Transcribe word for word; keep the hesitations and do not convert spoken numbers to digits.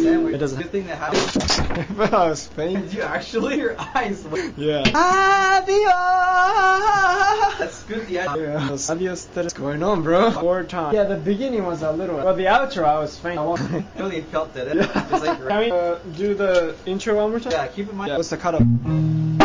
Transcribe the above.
sandwich. It doesn't. Good thing that happened. But I was faint. Did you actually? Your eyes. Yeah. Adios. That's good. Yeah. Yeah. Adios. What's going on, bro? Four times. Yeah, the beginning was a little. Well, the outro I was faint. I really felt it. Yeah. It's like, can we uh, do the intro one more time? yeah, keep in mind. Yeah. What's the cutoff?